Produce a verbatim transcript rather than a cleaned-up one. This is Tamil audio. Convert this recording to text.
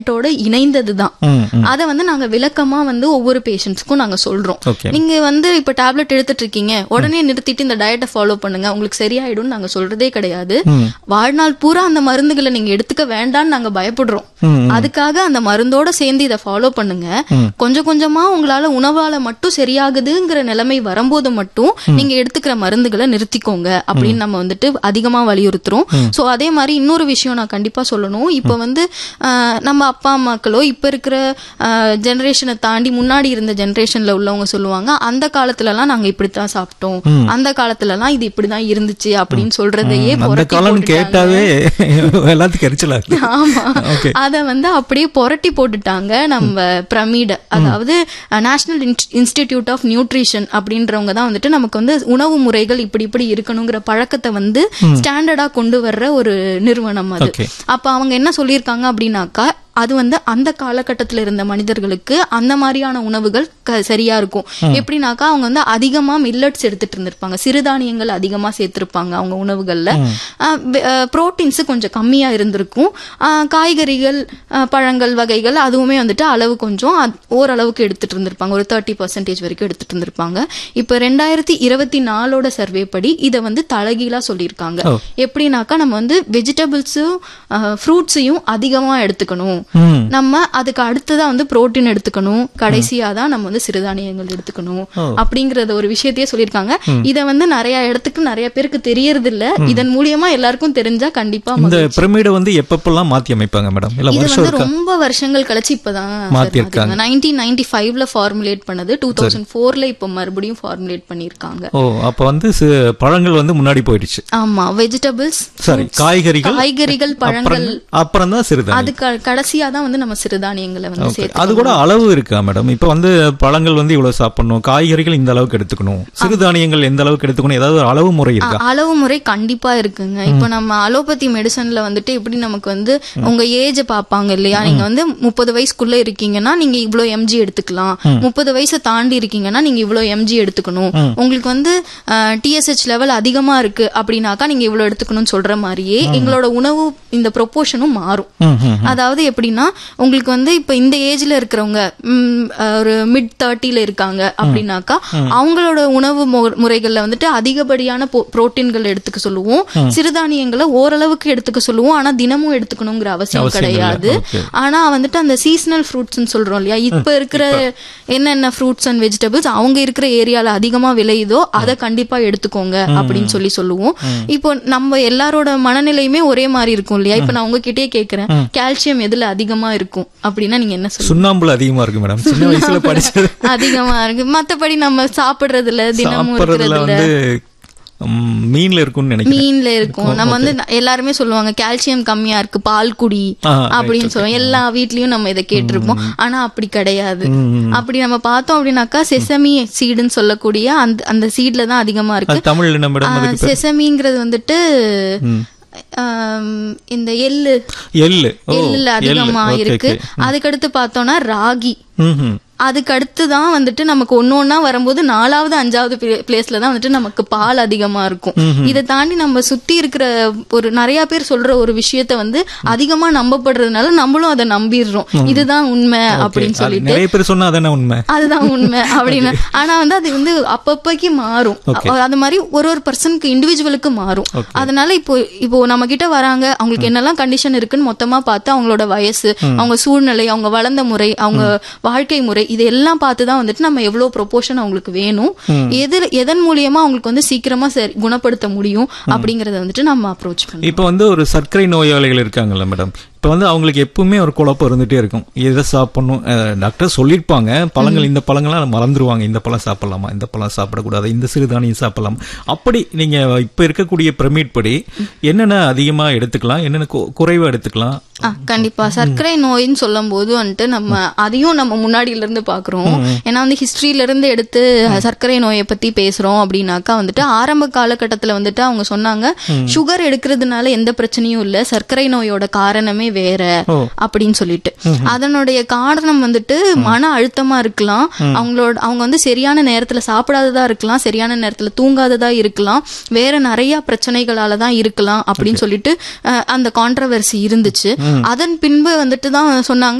இணைந்ததுதான். அதை வந்து நாங்க விளக்கமா வந்து ஒவ்வொரு பேஷண்ட்ஸ்க்கும் நாங்க சொல்றோம். நீங்க வந்து இப்ப டேப்லெட் எடுத்துட்டு இருக்கீங்க, உடனே நிறுத்திட்டு இந்த டயட்டை ஃபாலோ பண்ணுங்க, உங்களுக்கு சரியாயிடும் நாங்க சொல்றதே கிடையாது. வாழ்நாள் பூரா அந்த மருந்துகளை நீங்க எடுத்துக்க வேண்டாம்னு நாங்க பயப்படுறோம். அதுக்காக அந்த மருந்தோட சேர்ந்து இதை ஃபாலோ பண்ணுங்க. கொஞ்சம் கொஞ்சமா உங்களால உணவால மட்டும் சரியாகுதுங்கிற நிலைமை வரும்போது மட்டும் நீங்க எடுத்துக்கிற மருந்துகளை நிறுத்திக்கோங்க அப்படின்னு நம்ம வந்துட்டு அதிகமா வலியுறுத்துறோம். சோ அதே மாதிரி இன்னொரு விஷயம் நான் கண்டிப்பா சொல்லணும். இப்ப வந்து நம்ம அப்பா அம்மாக்களோ இப்ப இருக்கிற ஜெனரேஷனை தாண்டி முன்னாடி இருந்த ஜெனரேஷன்ல உள்ளவங்க சொல்லுவாங்க, அந்த காலத்துல எல்லாம் நாங்க இப்படித்தான் சாப்பிட்டோம், அந்த காலத்துல எல்லாம் இது இப்படிதான் இருந்துச்சு அப்படின்னு சொல்றதையே கேட்டாவே எல்லாத்துக்கும் எரிச்சலா இருக்கு. ஆமா, அத வந்து அப்படியே புரட்டி போட்டுட்டாங்க நம்ம பிரமிட், அதாவது நேஷனல் இன்ஸ்டிடியூட் ஆஃப் நியூட்ரிஷன் அப்படின்றவங்க தான் வந்துட்டு நமக்கு வந்து உணவு முறைகள் இப்படி இப்படி இருக்கணுங்கிற பழக்கத்தை வந்து ஸ்டாண்டர்டா கொண்டு வர்ற ஒரு நிறுவனம் அது. அப்ப அவங்க என்ன சொல்லியிருக்காங்க அப்படின்னாக்கா, அது வந்து அந்த காலகட்டத்தில் இருந்த மனிதர்களுக்கு அந்த மாதிரியான உணவுகள் சரியா இருக்கும். எப்படின்னாக்கா அவங்க வந்து அதிகமா மில்லட்ஸ் எடுத்துட்டு இருந்திருப்பாங்க, சிறுதானியங்கள் அதிகமா சேர்த்திருப்பாங்க அவங்க உணவுகள்ல, புரோட்டீன்ஸ் கொஞ்சம் கம்மியா இருந்திருக்கும், காய்கறிகள் பழங்கள் வகைகள் அதுவுமே வந்துட்டு அளவு கொஞ்சம் ஓரளவுக்கு எடுத்துட்டு இருந்திருப்பாங்க, ஒரு தேர்ட்டி பர்சன்டேஜ் வரைக்கும் எடுத்துட்டு இருந்திருப்பாங்க. இப்ப ரெண்டாயிரத்தி இருபத்தி நாலோட சர்வே படி இதை வந்து தலகீழா சொல்லியிருக்காங்க. எப்படின்னாக்கா நம்ம வந்து வெஜிடபிள்ஸும் ஃப்ரூட்ஸையும் அதிகமா எடுத்துக்கணும், நம்ம அதுக்கு அடுத்ததான் வந்து புரோட்டீன் எடுத்துக்கணும், கடைசியா தான் நம்ம வந்து சிறுதானியங்கள் எடுத்துக்கணும் அப்படிங்கறத ஒரு விஷயத்தையே சொல்லியிருக்காங்க. இத வந்து நிறைய இடத்துக்கு நிறைய பேருக்கு தெரியறது இல்ல. இதன் மூலியமா எல்லாருக்கும் தெரிஞ்சா கண்டிப்பா இந்த பிரமிடை வந்து எப்பப்பெல்லாம் மாத்தி அமைப்பாங்க மேடம்? இது வந்து ரொம்ப வருஷங்கள் கழிச்சு இப்பதான் மாத்திருக்காங்க. நைன்டீன் நைன்டி ஃபைவ்ல ஃபார்முலேட் பண்ணது, டூ தௌசண்ட் ஃபோர்ல இப்ப மறுபடியும் ஃபார்முலேட் பண்ணிருக்காங்க. ஓ, அப்ப வந்து பழங்கள் வந்து முன்னாடி போயிடுச்சு. ஆமா, வெஜிடபிள்ஸ், சரி, காய்கறிகள் காய்கறிகள் பழங்கள், அப்புறம் தான் சிறுதானியம். அது கடைசியா தான் வந்து நம்ம சிறுதானியங்களை வந்து சேர்த்து. அது கூட அளவு இருக்கா மேடம்? இப்ப வந்து பழங்கள் வந்து இவ்வளவு சாப்பிடணும், காய்கறிகள் இந்த அளவுக்கு எடுத்துக்கணும், சிறுதானியங்கள் எந்த அளவுக்கு எடுத்துக்கணும், ஏதாவது அளவு முறை இருக்கா? அளவு முறை கண்டிப்பா இருக்குங்க. இப்ப நம்ம அலோபதி மெடிசன்ல வந்துட்டு எப்படி நமக்கு வந்து உங்க ஏஜ் பாப்பாங்க இல்லையா, நீங்க வந்து முப்பது வயசுக்குள்ள இருக்கீங்கன்னா நீங்க இவ்வளவு எம்ஜி எடுத்துக்கலாம், முப்பது வயசு தாண்டி இருக்கீங்கன்னா நீங்க இவ்வளவு எம்ஜி எடுத்துக்கணும், உங்களுக்கு வந்து டிஎஸ்ஹெச் லெவல் அதிகமா இருக்கு அப்படின்னாக்கா நீங்க இவ்வளவு எடுத்துக்கணும்னு சொல்ற மாதிரியே எங்களோட உணவு இந்த ப்ரொபோர்ஷனும் மாறும். அதாவது எப்படின்னா, உங்களுக்கு வந்து இப்ப இந்த ஏஜ்ல இருக்கிறவங்க ஒரு மிட் தேர்ட்டில இருக்காங்க அப்படின்னாக்கா அவங்களோட உணவு முறைகள்ல வந்துட்டு அதிகப்படியான புரோட்டீன்கள் எடுத்துக்க சொல்லுவோம், சிறுதானியங்களை ஓரளவுக்கு எடுத்துக்க சொல்லுவோம், ஆனா தினமும் எடுத்துக்கணுங்கிற அவசியம் கிடையாது. ஆனா வந்துட்டு அந்த சீசனல் ஃப்ரூட்ஸ் சொல்றோம் இல்லையா, இப்ப இருக்கிற என்னென்ன ஃப்ரூட்ஸ் அண்ட் வெஜிடபிள்ஸ் அவங்க இருக்கிற ஏரியால அதிகமா விளையுதோ அதை கண்டிப்பா எடுத்துக்கோங்க அப்படின்னு சொல்லி சொல்லுவோம். இப்போ நம்ம எல்லாரோட மனநிலையுமே ஒரே மாதிரி இருக்கும் இல்லையா. இப்ப நான் உங்ககிட்டயே கேட்கிறேன், கால்சியம் எதுல அதிகமா இருக்கும் அப்படின்னா நீங்க என்ன சொல்லுங்க? சுண்ணாம்புல அதிகமா இருக்கு மேடம், சின்ன வயசுல படிச்சது. அதிகமா இருக்கு, மத்தபடி நம்ம சாப்பிடுறதுல தினமும் இருக்கிறதுல மீன்ல இருக்கும்னு நினைக்கிறேன். மீன்ல இருக்கும். நம்ம வந்து எல்லாருமே சொல்லுவாங்க கால்சியம் கம்மியா இருக்கு பால் குடி அப்படின்னு சொல்லுவோம், எல்லா வீட்லயும் நம்ம இதை கேட்டிருப்போம். ஆனா அப்படி கிடையாது. அப்படி நம்ம பார்த்தோம் அப்படின்னாக்கா செசமி சீடுன்னு சொல்லக்கூடிய அந்த அந்த சீட்ல தான் அதிகமா இருக்கு. தமிழ்ல செசமிங்கிறது வந்துட்டு இந்த எள்ளு எள்ளு எள்ளுல அதிகமா இருக்கு. அதுக்கடுத்து பார்த்தோம்னா ராகி, அதுக்கு அடுத்துதான் வந்துட்டு நமக்கு ஒன்னு ஒன்னா வரும்போது நாலாவது அஞ்சாவது பிளேஸ்ல தான் வந்துட்டு நமக்கு பால் அதிகமா இருக்கும். இதை தாண்டி நம்ம சுத்தி இருக்கிற ஒரு நிறைய பேர் சொல்ற ஒரு விஷயத்த வந்து அதிகமா நம்பப்படுறதுனால நம்மளும் அதை நம்பிடுறோம், இதுதான் உண்மை அப்படின்னு சொல்லிட்டு. நிறைய பேர் சொன்னா அதான உண்மை, அதுதான் உண்மை அப்படின்னு. ஆனா வந்து அது வந்து அப்பப்பைக்கு மாறும். அது மாதிரி ஒரு ஒரு பர்சனுக்கு இண்டிவிஜுவலுக்கு மாறும். அதனால இப்போ இப்போ நம்ம கிட்ட வராங்க, அவங்களுக்கு என்னெல்லாம் கண்டிஷன் இருக்குன்னு மொத்தமா பார்த்து அவங்களோட வயசு, அவங்க சூழ்நிலை, அவங்க வளர்ந்த முறை, அவங்க வாழ்க்கை முறை, இதெல்லாம் பார்த்துதான் வந்துட்டு நம்ம எவ்வளவு ப்ரொபோர்ஷன் அவங்களுக்கு வேணும், எது எதன் மூலியமா அவங்களுக்கு வந்து சீக்கிரமா குணப்படுத்த முடியும் அப்படிங்கறத வந்துட்டு நம்ம அப்ரோச் பண்ணணும். இப்ப வந்து ஒரு சர்க்கரை நோயாளிகள் இருக்காங்கல்ல மேடம், இப்ப வந்து அவங்களுக்கு எப்பவுமே ஒரு குழப்பம் இருந்துட்டே இருக்கும், எதை சாப்பிடணும். டாக்டர் சொல்லியிருப்பாங்க பழங்கள், இந்த பழங்கள்லாம் மறந்துருவாங்க, இந்த பழம் சாப்பிடலாமா, இந்த பழம் சாப்பிடக்கூடாது, இந்த சிறுதானியம் சாப்பிடலாம். அப்படி நீங்க இப்ப இருக்கக்கூடிய பிரமிட் படி என்னென்ன அதிகமா எடுத்துக்கலாம், என்னென்ன குறைவா எடுத்துக்கலாம்? கண்டிப்பா சர்க்கரை நோயின்னு சொல்லும் போது வந்துட்டு நம்ம அதையும் நம்ம முன்னாடியில இருந்து பாக்குறோம். ஏன்னா வந்து ஹிஸ்டரியில இருந்து எடுத்து சர்க்கரை நோயை பத்தி பேசுறோம் அப்படின்னாக்கா வந்துட்டு ஆரம்ப காலகட்டத்துல வந்துட்டு அவங்க சொன்னாங்க சுகர் எடுக்கிறதுனால எந்த பிரச்சனையும் இல்ல, சர்க்கரை நோயோட காரணமே வேற அப்படின்னு சொல்லிட்டு. அதனுடைய காரணம் வந்துட்டு மன அழுத்தமா இருக்கலாம், அவங்களோட அவங்க வந்து சரியான நேரத்துல சாப்பிடாததா இருக்கலாம், சரியான நேரத்துல தூங்காததா இருக்கலாம், வேற நிறைய பிரச்சனைகளாலதான் இருக்கலாம் அப்படின்னு சொல்லிட்டு அந்த கான்ட்ரவர்சி இருந்துச்சு. அதன் பின்பு வந்துட்டு தான் சொன்னாங்க